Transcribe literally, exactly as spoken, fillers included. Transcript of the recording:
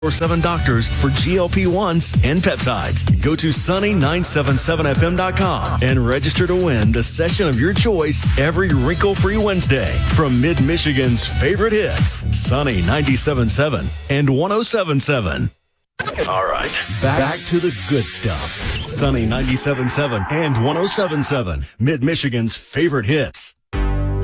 or seven doctors for G L P ones and peptides. Go to sunny nine seven seven f m dot com and register to win the session of your choice every wrinkle-free Wednesday from Mid-Michigan's favorite hits, Sunny ninety-seven point seven and one oh seven point seven. All right, back, back to the good stuff. Sunny ninety-seven point seven and one oh seven point seven, Mid-Michigan's favorite hits.